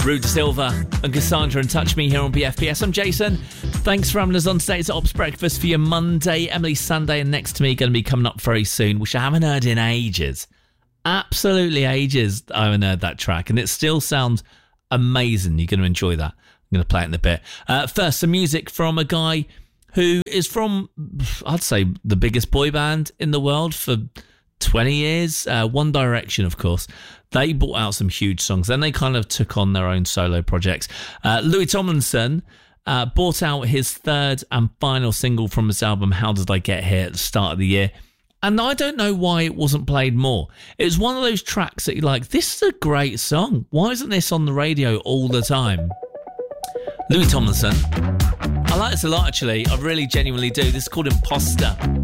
Rude Silva and Cassandra and Touch Me here on BFBS. I'm Jason. Thanks for having us on today. It's Ops Breakfast for your Monday. Emily Sunday and Next to Me going to be coming up very soon, which I haven't heard in ages. Absolutely ages I haven't heard that track, and it still sounds amazing. You're going to enjoy that. I'm going to play it in a bit. First, some music from a guy who is from, I'd say, the biggest boy band in the world for 20 years. One Direction, of course. They brought out some huge songs. Then they kind of took on their own solo projects. Louis Tomlinson brought out his third and final single from his album, How Did I Get Here, at the start of the year. And I don't know why it wasn't played more. It was one of those tracks that you're like, this is a great song. Why isn't this on the radio all the time? Louis Tomlinson. I like this a lot, actually. I really genuinely do. This is called Imposter.